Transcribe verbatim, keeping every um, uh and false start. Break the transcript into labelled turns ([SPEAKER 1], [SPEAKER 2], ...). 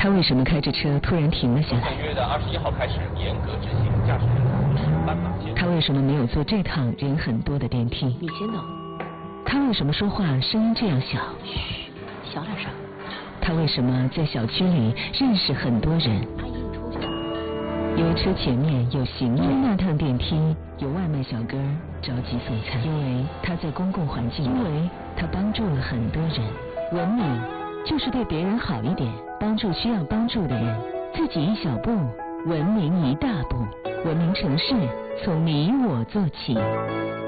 [SPEAKER 1] 他为什么开着车突然停了下来？
[SPEAKER 2] 从月的二十一号开始严格执行驾驶人的指示斑马线。
[SPEAKER 1] 他为什么没有坐这趟人很多的电梯？
[SPEAKER 3] 你先等。
[SPEAKER 1] 他为什么说话声音这样小？
[SPEAKER 3] 嘘，小点声。
[SPEAKER 1] 他为什么在小区里认识很多人？
[SPEAKER 3] 阿姨，你出去。
[SPEAKER 1] 因为车前面有行人，因为那趟电梯有外卖小哥着急送餐，因为他在公共环境，因为他帮助了很多人。文明就是对别人好一点，帮助需要帮助的人，自己一小步，文明一大步。文明城市从你我做起。